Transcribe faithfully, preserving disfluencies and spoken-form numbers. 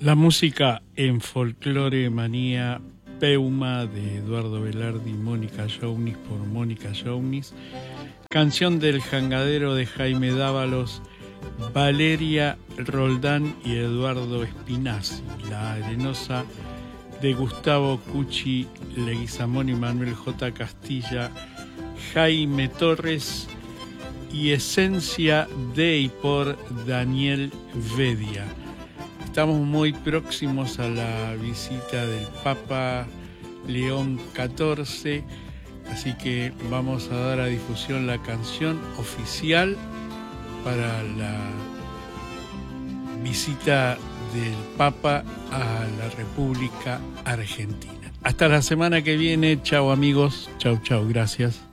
La música en Folclore Manía Peuma de Eduardo Velardi y Mónica Younis por Mónica Younis. Canción del Jangadero de Jaime Dávalos, Valeria Roldán y Eduardo Espinazzi. La Arenosa de Gustavo Cucci Leguizamón y Manuel J. Castilla, Jaime Torres y Esencia de y por Daniel Vedia. Estamos muy próximos a la visita del Papa León catorce, así que vamos a dar a difusión la canción oficial para la visita del Papa a la República Argentina. Hasta la semana que viene. Chau amigos. Chau, chau. Gracias.